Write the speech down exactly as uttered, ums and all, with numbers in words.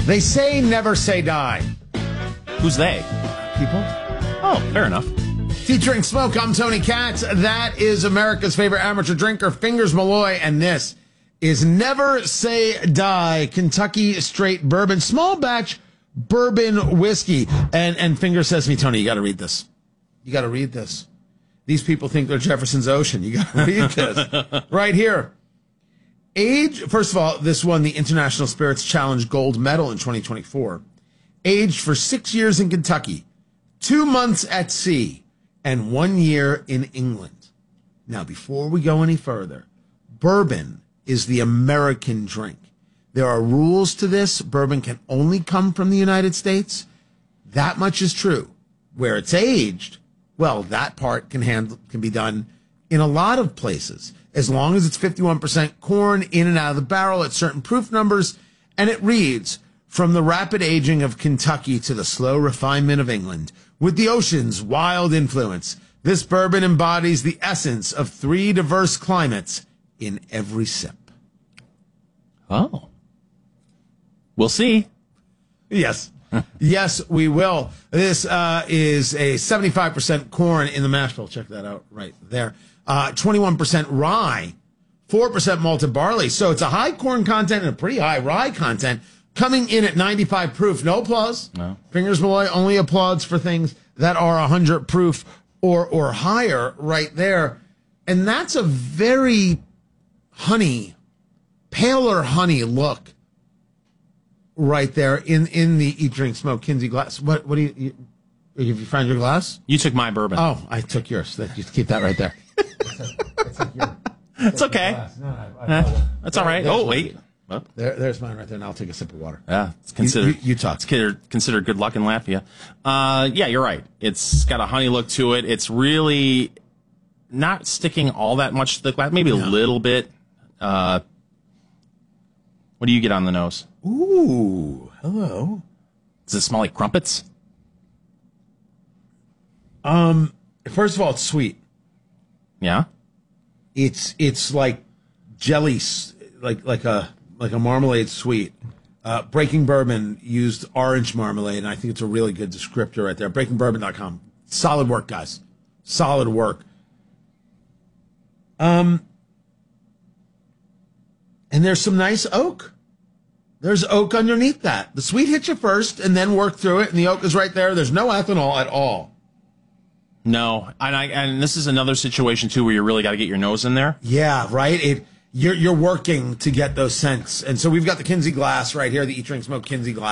They say never say die. Who's they? People? Oh, fair enough. Featuring Smoke, I'm Tony Katz. That is America's favorite amateur drinker, Fingers Malloy, and this is Never Say Die, Kentucky Straight Bourbon, small batch bourbon whiskey. And and Fingers says to me, Tony, you got to read this. You got to read this. These people think they're Jefferson's Ocean. You got to read this. Right here. Age, first of all, this won the International Spirits Challenge Gold Medal in twenty twenty-four. Aged for six years in Kentucky, two months at sea, and one year in England. Now, before we go any further, bourbon is the American drink. There are rules to this. Bourbon can only come from the United States. That much is true. Where it's aged, well, that part can handle, can be done in a lot of places, as long as it's fifty-one percent corn in and out of the barrel at certain proof numbers. And it reads, from the rapid aging of Kentucky to the slow refinement of England, with the ocean's wild influence, this bourbon embodies the essence of three diverse climates in every sip. Oh. We'll see. Yes. Yes, we will. This uh, is a seventy-five percent corn in the mash bill. Check that out right there. Uh, twenty-one percent rye, four percent malted barley. So it's a high corn content and a pretty high rye content, coming in at ninety-five proof. No applause. No. Fingers Malloy only applauds for things that are one hundred proof or or higher right there. And that's a very honey, paler honey look right there in, in the Eat, Drink, Smoke Kinsey glass. What what do you, you have you found your glass? You took my bourbon. Oh, I took yours. You keep that right there. It's, like your, it's okay. No, I, I eh, that's all right. Oh, wait. Well, there, there's mine right there, and I'll take a sip of water. Yeah, it's considered. You, you, you talk. It's considered, considered good luck in Latvia. Uh, yeah, you're right. It's got a honey look to it. It's really not sticking all that much to the glass. Maybe a no. little bit. Uh, what do you get on the nose? Ooh, hello. Does it smell like crumpets? Um, first of all, it's sweet. Yeah, it's it's like jelly, like like a like a marmalade sweet. Uh, Breaking Bourbon used orange marmalade, and I think it's a really good descriptor right there. breaking bourbon dot com. Solid work, guys. Solid work. Um, and there's some nice oak. There's oak underneath that. The sweet hits you first, and then work through it, and the oak is right there. There's no ethanol at all. No, and I and this is another situation too where you really got to get your nose in there. Yeah, right. It you're you're working to get those scents, and so we've got the Kinsey glass right here, the Eat, Drink, Smoke Kinsey glass.